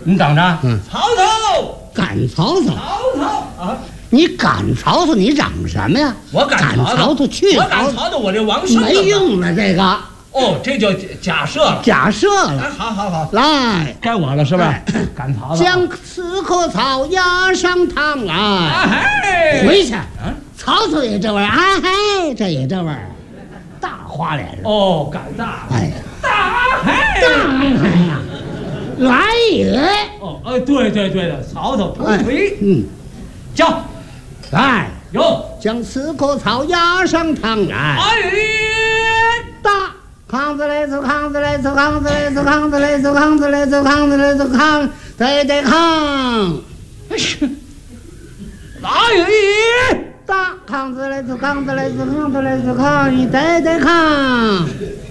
你等着。 曹操， 赶曹操， 曹操啊！ 你赶曹操，你嚷什么呀？ 我赶曹操去， 我赶曹操，我这王生没用了，这个哦，这就假设了， 假设了。 好， 来， 该我了是吧？赶曹操， 将刺客曹押上堂来。 嘿， 回去。曹操也这味儿，嘿，这也这味儿，大花脸了。 哦，赶大， 哎， 大嘿， 大呀，来也。 哦，对的，曹操突锤，叫， 来， 有， 将刺客曹押上堂来。 哎， 大扛子来走，扛子来走，扛子来走，扛子来走，扛子来走，扛子来走，扛，得扛。 来， 大扛子来走，扛子来走，扛子来走，扛，你得扛。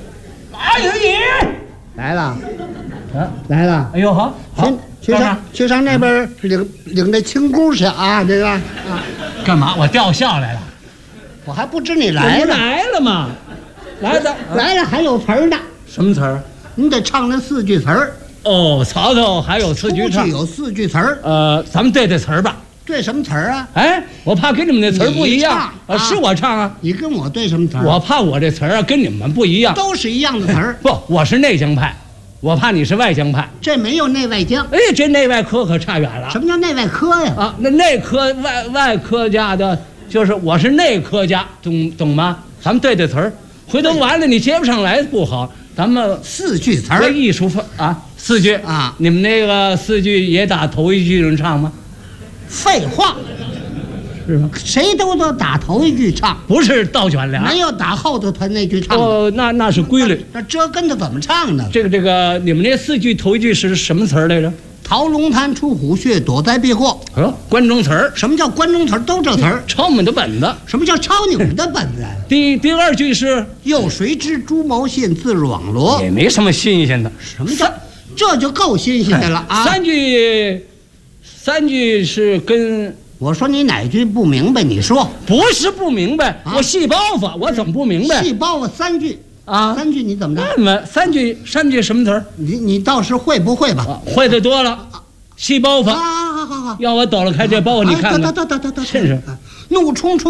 来了，来了。 哎呦，好， 去上那边领那清姑去啊，这个啊。 干嘛？我吊孝来了。 我还不知你来了。 来了吗？ 来了还有词儿呢。 什么词儿？ 你得唱那4句词儿。 哦，曹操还有4句唱。 有4句词儿。 咱们对词儿吧。 对什么词儿啊？ 哎，我怕跟你们那词儿不一样。是我唱啊。 你跟我对什么词儿？ 我怕我这词儿啊跟你们不一样。 都是一样的词儿。 不，我是内江派，我怕你是外江派。 这没有内外江。 哎，这内外科可差远了。 什么叫内外科呀？ 啊，那内科外科家的，就是我是内科家，懂吗？咱们对词儿，回头完了你接不上来不好。咱们 4句词儿， 艺术范啊，4句啊， 你们那个4句也打头1句能唱吗？ 废话， 是吗？ 谁都打头1句唱， 不是倒卷梁， 没有打后头他那句唱。 哦，那是规律。 那这跟着怎么唱呢？ 这个，你们那4句头1句是什么词儿来着？ 逃龙潭出虎穴，躲灾避祸。 关中词儿。 什么叫关中词儿？都这词儿。 抄我们的本子。 什么叫抄你们的本子？ 第2句是又谁知猪毛线自入网罗？ 也没什么新鲜的。 什么叫？这就够新鲜的了啊 ！3句是跟我说你哪句不明白？你说不是不明白，我细包袱，我怎么不明白？ 细包袱3句啊，3句你怎么着？ 那么3句什么词儿？ 你倒是会不会吧？ 会的多了，细包袱。 好， 要我抖了开这包袱，你看看， 得， 是。 怒冲冲。